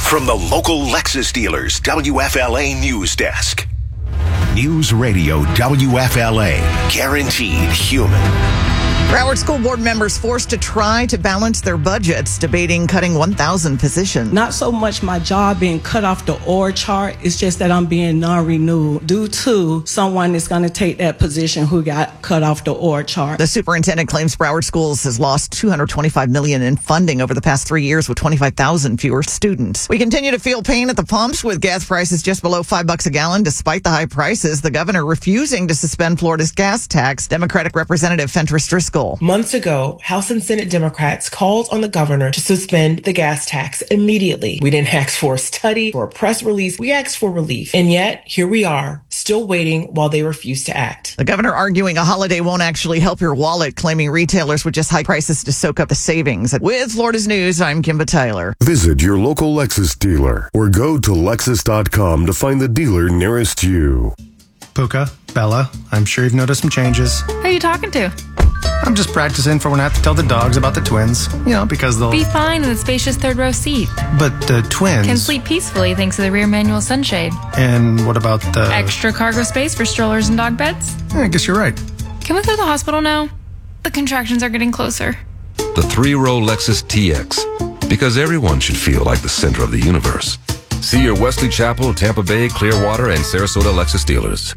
From the local Lexus dealers, WFLA News Desk. News Radio WFLA. Guaranteed human. Broward School Board members forced to try to balance their budgets, debating cutting 1,000 positions. Not so much my job being cut off the org chart, it's just that I'm being non-renewed due to someone is going to take that position who got cut off the org chart. The superintendent claims Broward Schools has lost $225 million in funding over the past 3 years with 25,000 fewer students. We continue to feel pain at the pumps with gas prices just below $5 a gallon despite the high prices. The governor refusing to suspend Florida's gas tax. Democratic Representative Fentress Driscoll. Months ago, House and Senate Democrats called on the governor to suspend the gas tax immediately. We didn't ask for a study or a press release. We asked for relief. And yet, here we are, still waiting while they refuse to act. The governor arguing a holiday won't actually help your wallet, claiming retailers with just high prices to soak up the savings. With Florida's News, I'm Kimba Tyler. Visit your local Lexus dealer or go to Lexus.com to find the dealer nearest you. Puka, Bella, I'm sure you've noticed some changes. Who are you talking to? I'm just practicing for when I have to tell the dogs about the twins. Because they'll be fine in the spacious third row seat. But the twins can sleep peacefully thanks to the rear manual sunshade. And what about the extra cargo space for strollers and dog beds? I guess you're right. Can we go to the hospital now? The contractions are getting closer. The 3-row Lexus TX. Because everyone should feel like the center of the universe. See your Wesley Chapel, Tampa Bay, Clearwater, and Sarasota Lexus dealers.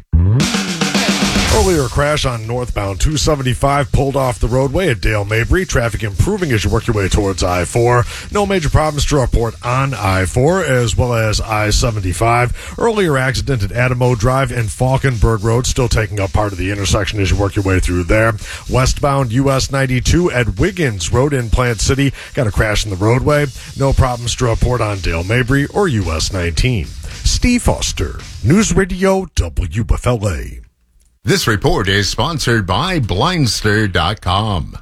Earlier crash on northbound 275 pulled off the roadway at Dale Mabry. Traffic improving as you work your way towards I-4. No major problems to report on I-4 as well as I-75. Earlier accident at Adamo Drive and Falkenberg Road still taking up part of the intersection as you work your way through there. Westbound US 92 at Wiggins Road in Plant City. Got a crash in the roadway. No problems to report on Dale Mabry or US 19. Steve Foster, News Radio WFLA. This report is sponsored by Blindster.com.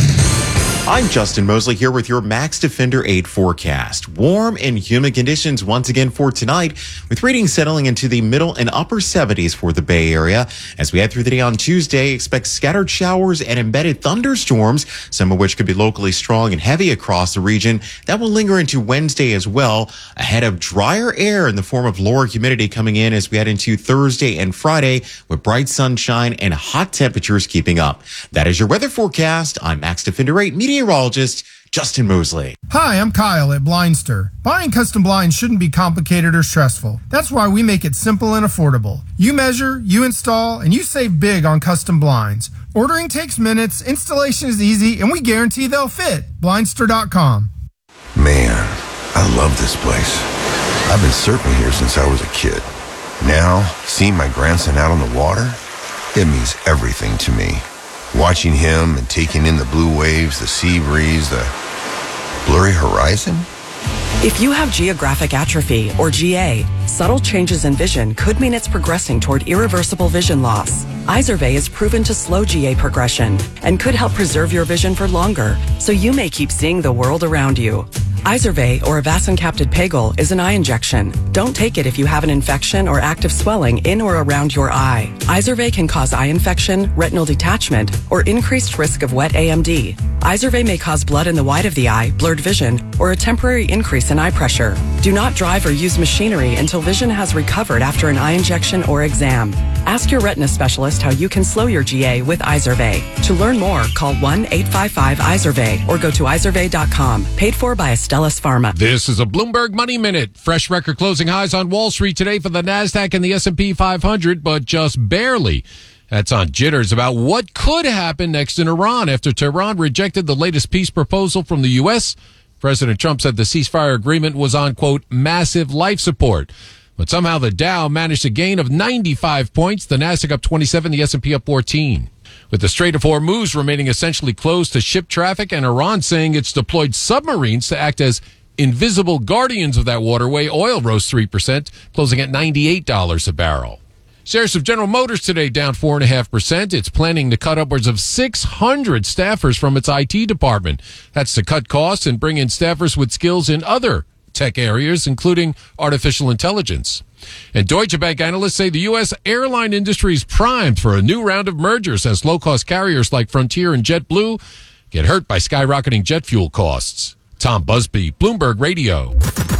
I'm Justin Mosley here with your Max Defender 8 forecast. Warm and humid conditions once again for tonight, with readings settling into the middle and upper 70s for the Bay Area. As we head through the day on Tuesday, expect scattered showers and embedded thunderstorms, some of which could be locally strong and heavy across the region. That will linger into Wednesday as well, ahead of drier air in the form of lower humidity coming in as we head into Thursday and Friday, with bright sunshine and hot temperatures keeping up. That is your weather forecast. I'm Max Defender 8 meteorologist Justin Mosley. Hi, I'm Kyle at Blindster. Buying custom blinds shouldn't be complicated or stressful. That's why we make it simple and affordable. You measure, you install, and you save big on custom blinds. Ordering takes minutes, installation is easy, and we guarantee they'll fit. Blindster.com. Man, I love this place. I've been surfing here since I was a kid. Now, seeing my grandson out on the water, it means everything to me. Watching him and taking in the blue waves, the sea breeze, the blurry horizon. If you have geographic atrophy, or GA, subtle changes in vision could mean it's progressing toward irreversible vision loss. Izervay is proven to slow GA progression and could help preserve your vision for longer, so you may keep seeing the world around you. Izervay, or avacincaptad pegol, is an eye injection. Don't take it if you have an infection or active swelling in or around your eye. Izervay can cause eye infection, retinal detachment, or increased risk of wet AMD. Izervay may cause blood in the white of the eye, blurred vision, or a temporary increase in eye pressure. Do not drive or use machinery until vision has recovered after an eye injection or exam. Ask your retina specialist how you can slow your GA with Izervay. To learn more, call 1-855-IZERVAY or go to izervay.com. Paid for by Astellas Pharma. This is a Bloomberg Money Minute. Fresh record closing highs on Wall Street today for the NASDAQ and the S&P 500, but just barely. That's on jitters about what could happen next in Iran after Tehran rejected the latest peace proposal from the U.S. President Trump said the ceasefire agreement was on, quote, massive life support. But somehow the Dow managed a gain of 95 points, the NASDAQ up 27, the S&P up 14. With the Strait of Hormuz remaining essentially closed to ship traffic and Iran saying it's deployed submarines to act as invisible guardians of that waterway, oil rose 3%, closing at $98 a barrel. Shares of General Motors today down 4.5%. It's planning to cut upwards of 600 staffers from its IT department. That's to cut costs and bring in staffers with skills in other tech areas, including artificial intelligence. And Deutsche Bank analysts say the U.S. airline industry is primed for a new round of mergers as low-cost carriers like Frontier and JetBlue get hurt by skyrocketing jet fuel costs. Tom Busby, Bloomberg Radio.